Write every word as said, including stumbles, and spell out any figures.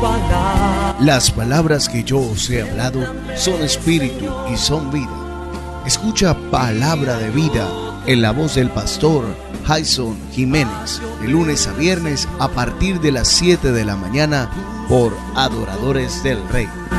palabras. Las palabras que yo os he hablado son espíritu y son vida. Escucha Palabra de Vida en la voz del pastor Jason Jiménez, de lunes a viernes a partir de las siete de la mañana por Adoradores del Rey.